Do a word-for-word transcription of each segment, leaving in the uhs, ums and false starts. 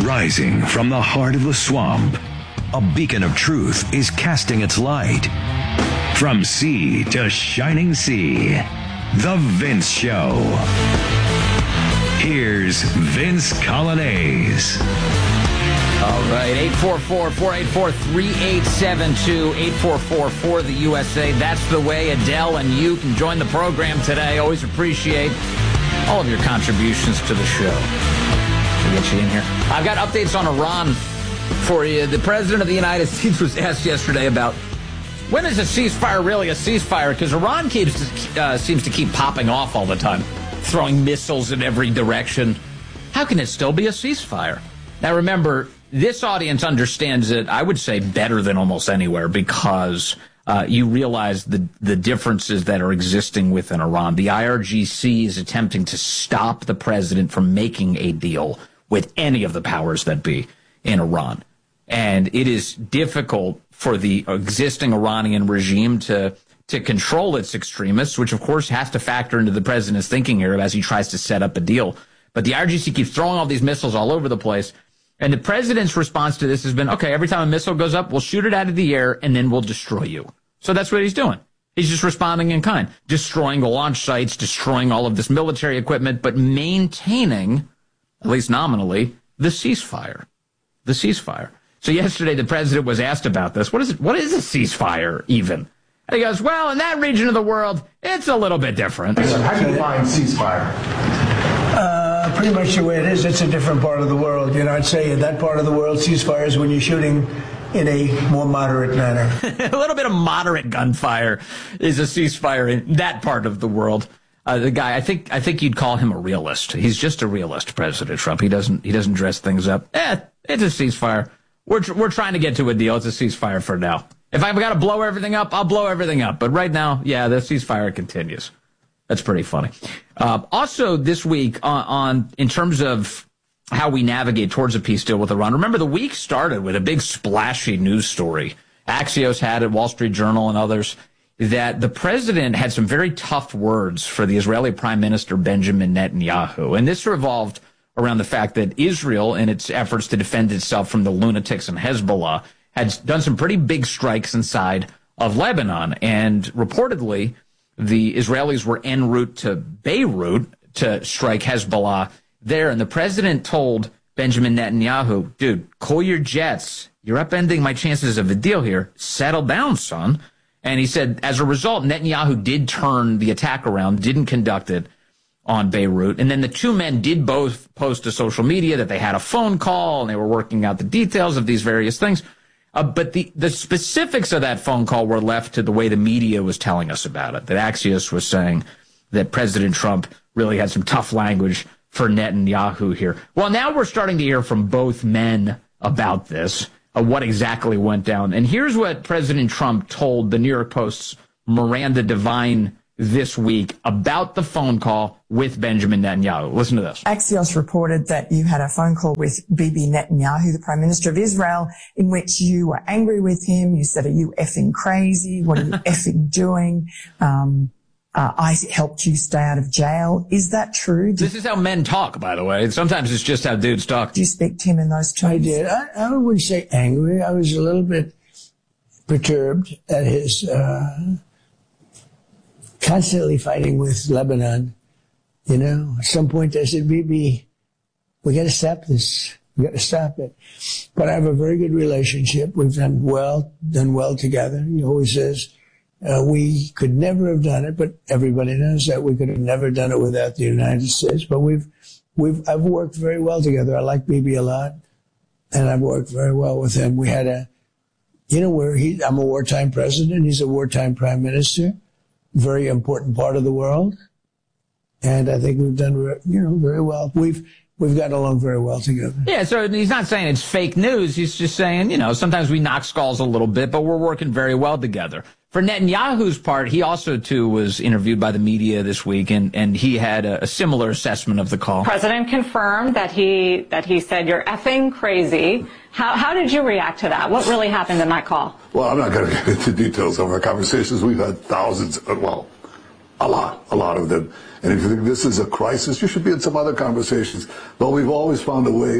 Rising from the heart of the swamp, a beacon of truth is casting its light. From sea to shining sea, The Vince Show. Here's Vince Coglianese. All right, eight four four, four eight four, three eight seven two, eight four four, four the U S A. That's the way Adele and you can join the program today. Always appreciate all of your contributions to the show. We'll get you in here. I've got updates on Iran for you. The President of the United States was asked yesterday about when is a ceasefire really a ceasefire? Because Iran keeps uh, seems to keep popping off all the time, throwing missiles in every direction. How can it still be a ceasefire? Now, remember, this audience understands it, I would say, better than almost anywhere because uh, you realize the, the differences that are existing within Iran. The I R G C is attempting to stop the president from making a deal with any of the powers that be in Iran. And it is difficult for the existing Iranian regime to to control its extremists, which, of course, has to factor into the president's thinking here as he tries to set up a deal. But the I R G C keeps throwing all these missiles all over the place. And the president's response to this has been, okay, every time a missile goes up, we'll shoot it out of the air, and then we'll destroy you. So that's what he's doing. He's just responding in kind, destroying the launch sites, destroying all of this military equipment, but maintaining, at least nominally, the ceasefire. The ceasefire. So yesterday the president was asked about this. What is it? What is a ceasefire even? And he goes, well, in that region of the world, it's a little bit different. How do you define ceasefire? Uh, pretty much the way it is. It's a different part of the world. You know, I'd say in that part of the world, ceasefire is when you're shooting in a more moderate manner. A little bit of moderate gunfire is a ceasefire in that part of the world. Uh, the guy, I think, I think you'd call him a realist. He's just a realist, President Trump. He doesn't, he doesn't dress things up. Eh, it's a ceasefire. We're tr- we're trying to get to a deal. It's a ceasefire for now. If I've got to blow everything up, I'll blow everything up. But right now, yeah, the ceasefire continues. That's pretty funny. Uh, also, this week, on, on in terms of how we navigate towards a peace deal with Iran, remember the week started with a big splashy news story. Axios had it, Wall Street Journal and others, that the president had some very tough words for the Israeli Prime Minister Benjamin Netanyahu. And this revolved around the fact that Israel, in its efforts to defend itself from the lunatics and Hezbollah, had done some pretty big strikes inside of Lebanon. And reportedly, the Israelis were en route to Beirut to strike Hezbollah there. And the president told Benjamin Netanyahu, dude, cool your jets. You're upending my chances of a deal here. Settle down, son. And he said, as a result, Netanyahu did turn the attack around, didn't conduct it on Beirut. And then the two men did both post to social media that they had a phone call and they were working out the details of these various things. Uh, but the, the specifics of that phone call were left to the way the media was telling us about it. That Axios was saying that President Trump really had some tough language for Netanyahu here. Well, now we're starting to hear from both men about this, uh, what exactly went down. And here's what President Trump told the New York Post's Miranda Devine this week about the phone call with Benjamin Netanyahu. Listen to this. Axios reported that you had a phone call with Bibi Netanyahu, the Prime Minister of Israel, in which you were angry with him. You said, are you effing crazy? What are you effing doing? Um, uh, I helped you stay out of jail. Is that true? Did this is how men talk, by the way. Sometimes it's just how dudes talk. Do you speak to him in those terms? I did. I, I wouldn't say angry. I was a little bit perturbed at his uh constantly fighting with Lebanon. You know, at some point I said, Bibi, we got to stop this. We got to stop it. But I have a very good relationship. We've done well, done well together. He always says, uh, we could never have done it, but everybody knows that we could have never done it without the United States. But we've, we've, I've worked very well together. I like Bibi a lot, and I've worked very well with him. We had a, you know, where he, I'm a wartime president. He's a wartime prime minister. Very important part of the world. And I think we've done, you know, very well. We've, we've gotten along very well together. Yeah, so he's not saying it's fake news. He's just saying, you know, sometimes we knock skulls a little bit, but we're working very well together. For Netanyahu's part, he also, too, was interviewed by the media this week, and, and he had a, a similar assessment of the call. President confirmed that he that he said, you're effing crazy. How, how did you react to that? What really happened in that call? Well, I'm not going to get into details of our conversations. We've had thousands, well, a lot, a lot of them. And if you think this is a crisis, you should be in some other conversations. But we've always found a way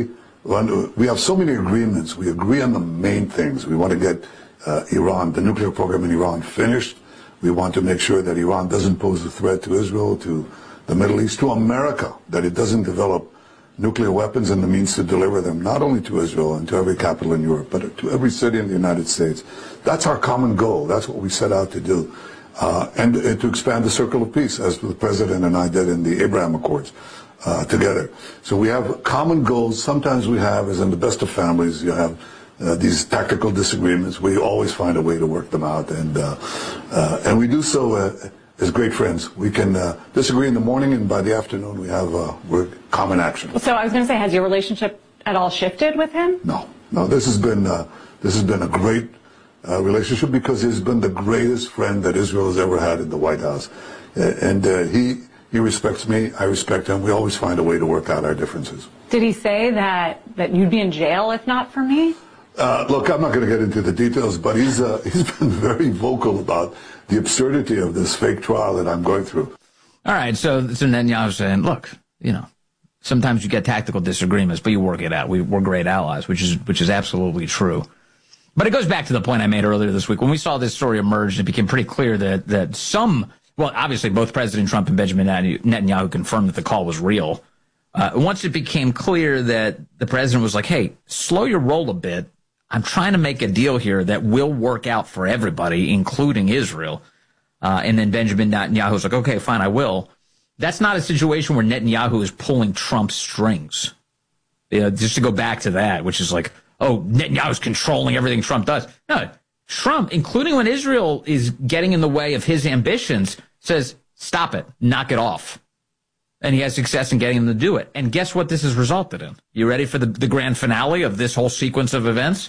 we have so many agreements. We agree on the main things. We want to get uh, Iran, the nuclear program in Iran, finished. We want to make sure that Iran doesn't pose a threat to Israel, to the Middle East, to America, that it doesn't develop nuclear weapons and the means to deliver them, not only to Israel and to every capital in Europe, but to every city in the United States. That's our common goal. That's what we set out to do. Uh, and uh, to expand the circle of peace, as the President and I did in the Abraham Accords uh, together. So we have common goals. Sometimes we have, as in the best of families, you have uh, these tactical disagreements. We always find a way to work them out. And, uh, uh, and we do so uh, as great friends. We can uh, disagree in the morning, and by the afternoon we have uh, we're common action. So I was going to say, has your relationship at all shifted with him? No, no. This has been uh, this has been a great uh, relationship because he's been the greatest friend that Israel has ever had in the White House, uh, and uh, he he respects me. I respect him. We always find a way to work out our differences. Did he say that that you'd be in jail if not for me? Uh, look, I'm not going to get into the details, but he's uh, he's been very vocal about the absurdity of this fake trial that I'm going through. All right, so, so Netanyahu's saying, look, you know, sometimes you get tactical disagreements, but you work it out. We, we're great allies, which is which is absolutely true. But it goes back to the point I made earlier this week. When we saw this story emerge, it became pretty clear that that some, well, obviously both President Trump and Benjamin Netanyahu confirmed that the call was real. Uh, once it became clear that the president was like, hey, slow your roll a bit. I'm trying to make a deal here that will work out for everybody, including Israel. Uh, and then Benjamin Netanyahu was like, okay, fine, I will. That's not a situation where Netanyahu is pulling Trump's strings. You know, just to go back to that, which is like, oh, Netanyahu's controlling everything Trump does. No, Trump, including when Israel is getting in the way of his ambitions, says, stop it, knock it off. And he has success in getting them to do it. And guess what this has resulted in? You ready for the, the grand finale of this whole sequence of events?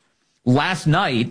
Last night,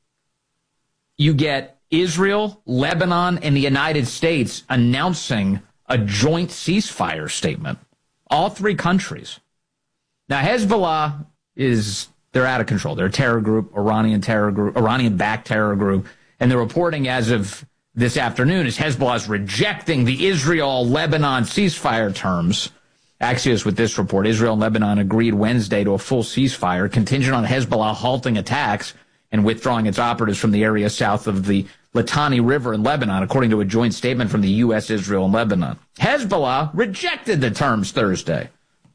you get Israel, Lebanon, and the United States announcing a joint ceasefire statement. All three countries. Now, Hezbollah is, they're out of control. They're a terror group, Iranian terror group, Iranian-backed terror group. And they're reporting as of this afternoon is Hezbollah is rejecting the Israel-Lebanon ceasefire terms. Axios with this report, Israel and Lebanon agreed Wednesday to a full ceasefire contingent on Hezbollah halting attacks and withdrawing its operatives from the area south of the Litani River in Lebanon, according to a joint statement from the U S, Israel, and Lebanon. Hezbollah rejected the terms Thursday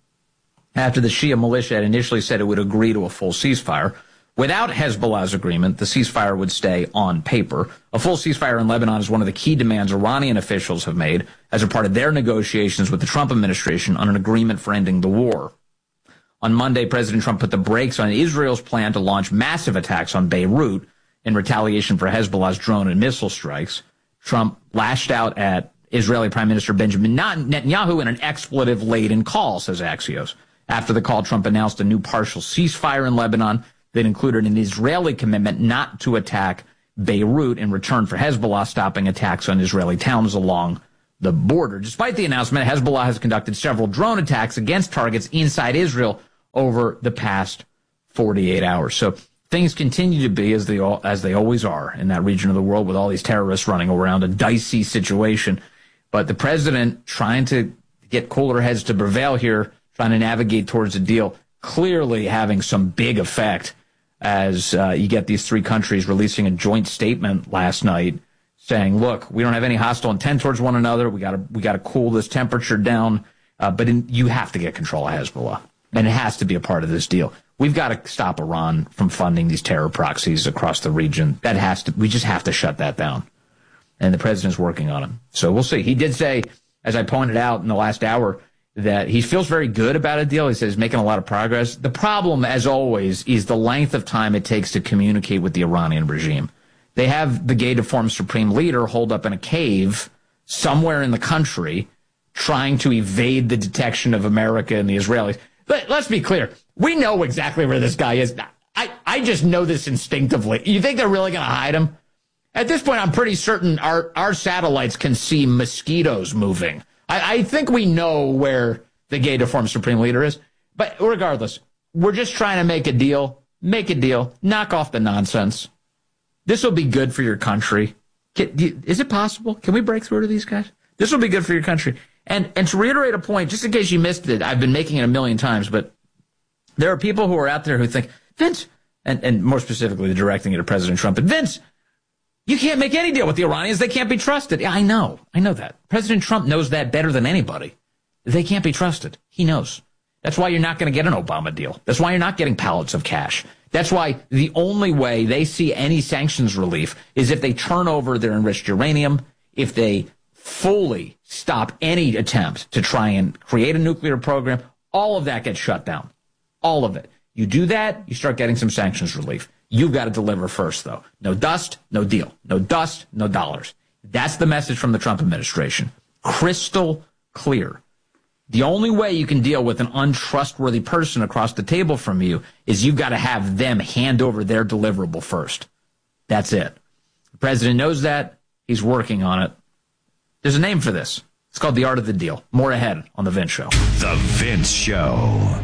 after the Shia militia had initially said it would agree to a full ceasefire. Without Hezbollah's agreement, the ceasefire would stay on paper. A full ceasefire in Lebanon is one of the key demands Iranian officials have made as a part of their negotiations with the Trump administration on an agreement for ending the war. On Monday, President Trump put the brakes on Israel's plan to launch massive attacks on Beirut in retaliation for Hezbollah's drone and missile strikes. Trump lashed out at Israeli Prime Minister Benjamin Netanyahu in an expletive-laden call, says Axios. After the call, Trump announced a new partial ceasefire in Lebanon that included an Israeli commitment not to attack Beirut in return for Hezbollah stopping attacks on Israeli towns along the border. Despite the announcement, Hezbollah has conducted several drone attacks against targets inside Israel over the past forty-eight hours. So things continue to be as they all, as they always are in that region of the world with all these terrorists running around, a dicey situation. But the president trying to get cooler heads to prevail here, trying to navigate towards a deal, clearly having some big effect as uh, you get these three countries releasing a joint statement last night saying, look, we don't have any hostile intent towards one another. We got to we got to cool this temperature down. Uh, but in, you have to get control of Hezbollah, and it has to be a part of this deal. We've got to stop Iran from funding these terror proxies across the region. That has to. We just have to shut that down. And the president's working on it. So we'll see. He did say, as I pointed out in the last hour, that he feels very good about a deal. He says he's making a lot of progress. The problem, as always, is the length of time it takes to communicate with the Iranian regime. They have the gay-deformed supreme leader holed up in a cave somewhere in the country trying to evade the detection of America and the Israelis. But let's be clear. We know exactly where this guy is. I, I just know this instinctively. You think they're really going to hide him? At this point, I'm pretty certain our, our satellites can see mosquitoes moving. I, I think we know where the gay deformed supreme leader is. But regardless, we're just trying to make a deal. Make a deal. Knock off the nonsense. This will be good for your country. Can, is it possible? Can we break through to these guys? This will be good for your country. And and to reiterate a point, just in case you missed it, I've been making it a million times, but There are people who are out there who think, Vince, and, and more specifically directing it at President Trump, and Vince, you can't make any deal with the Iranians. They can't be trusted. Yeah, I know. I know that. President Trump knows that better than anybody. They can't be trusted. He knows. That's why you're not going to get an Obama deal. That's why you're not getting pallets of cash. That's why the only way they see any sanctions relief is if they turn over their enriched uranium, if they fully stop any attempt to try and create a nuclear program. All of that gets shut down. All of it. You do that, you start getting some sanctions relief. You've got to deliver first, though. No dust, no deal. No dust, no dollars. That's the message from the Trump administration. Crystal clear. The only way you can deal with an untrustworthy person across the table from you is you've got to have them hand over their deliverable first. That's it. The president knows that. He's working on it. There's a name for this. It's called The Art of the Deal. More ahead on The Vince Show. The Vince Show.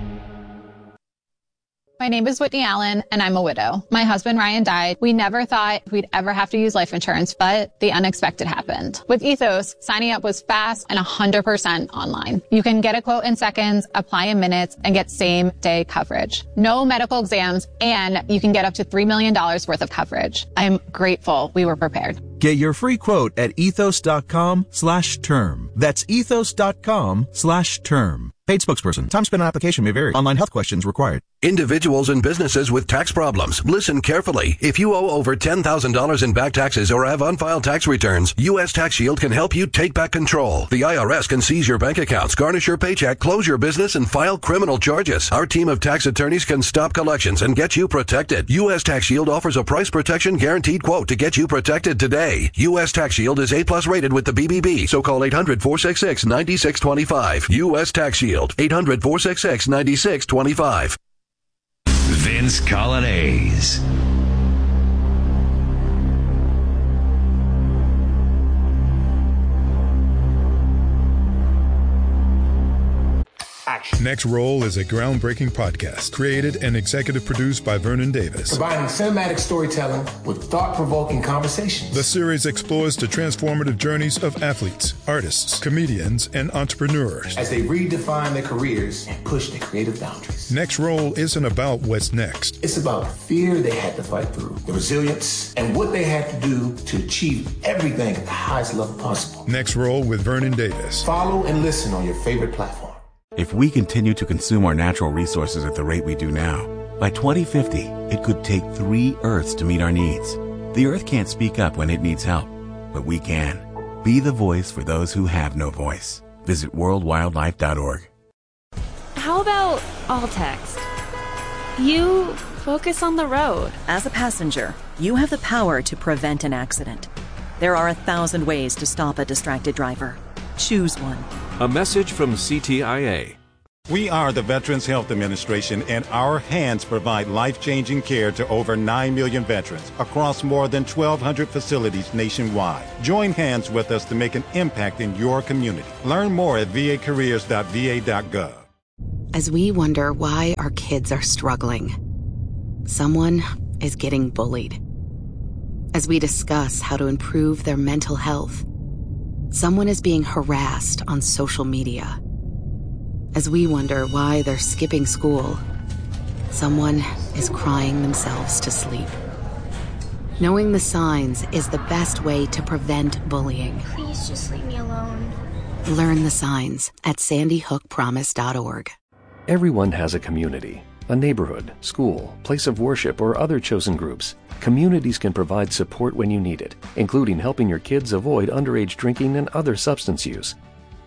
My name is Whitney Allen, and I'm a widow. My husband, Ryan, died. We never thought we'd ever have to use life insurance, but the unexpected happened. With Ethos, signing up was fast and one hundred percent online. You can get a quote in seconds, apply in minutes, and get same-day coverage. No medical exams, and you can get up to three million dollars worth of coverage. I'm grateful we were prepared. Get your free quote at ethos.com slash term. That's ethos.com slash term. Paid spokesperson. Time spent on application may vary. Online health questions required. Individuals and businesses with tax problems, listen carefully. If you owe over ten thousand dollars in back taxes or have unfiled tax returns, U S Tax Shield can help you take back control. The I R S can seize your bank accounts, garnish your paycheck, close your business, and file criminal charges. Our team of tax attorneys can stop collections and get you protected. U S Tax Shield offers a price protection guaranteed quote to get you protected today. U S Tax Shield is A plus rated with the B B B, so call eight hundred, four six six, nine six two five. U S Tax Shield, eight hundred, four six six, nine six two five. Vince Coglianese. Next Roll is a groundbreaking podcast created and executive produced by Vernon Davis. Combining cinematic storytelling with thought-provoking conversations. The series explores the transformative journeys of athletes, artists, comedians, and entrepreneurs as they redefine their careers and push their creative boundaries. Next Roll isn't about what's next. It's about the fear they had to fight through, the resilience, and what they had to do to achieve everything at the highest level possible. Next Roll with Vernon Davis. Follow and listen on your favorite platform. If we continue to consume our natural resources at the rate we do now, by twenty fifty, it could take three Earths to meet our needs. The Earth can't speak up when it needs help, but we can. Be the voice for those who have no voice. Visit world wildlife dot org. How about all text? You focus on the road. As a passenger, you have the power to prevent an accident. There are a thousand ways to stop a distracted driver. Choose one. A message from C T I A. We are the Veterans Health Administration, and our hands provide life-changing care to over nine million veterans across more than twelve hundred facilities nationwide. Join hands with us to make an impact in your community. Learn more at v a careers dot v a dot gov. As we wonder why our kids are struggling, someone is getting bullied. As we discuss how to improve their mental health, someone is being harassed on social media. As we wonder why they're skipping school, someone is crying themselves to sleep. Knowing the signs is the best way to prevent bullying. Please just leave me alone. Learn the signs at sandy hook promise dot org. Everyone has a community, a neighborhood, school, place of worship, or other chosen groups. Communities can provide support when you need it, including helping your kids avoid underage drinking and other substance use.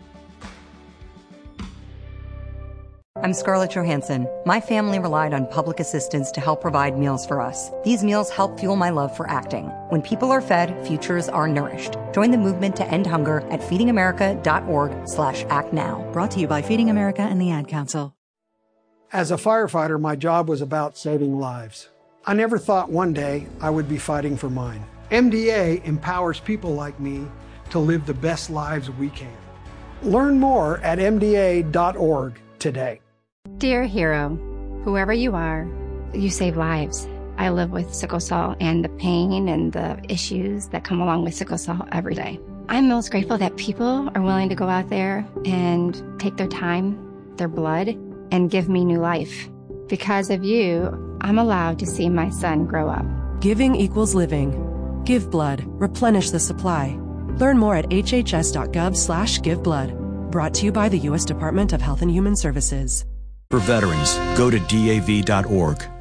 I'm Scarlett Johansson. My family relied on public assistance to help provide meals for us. These meals help fuel my love for acting. When people are fed, futures are nourished. Join the movement to end hunger at feeding america dot org slash act now. Brought to you by Feeding America and the Ad Council. As a firefighter, my job was about saving lives. I never thought one day I would be fighting for mine. M D A empowers people like me to live the best lives we can. Learn more at m d a dot org today. Dear hero, whoever you are, you save lives. I live with sickle cell and the pain and the issues that come along with sickle cell every day. I'm most grateful that people are willing to go out there and take their time, their blood, and give me new life. Because of you, I'm allowed to see my son grow up. Giving equals living. Give blood. Replenish the supply. Learn more at hhs.gov slash give blood. Brought to you by the U S Department of Health and Human Services. For veterans, go to D A V dot org.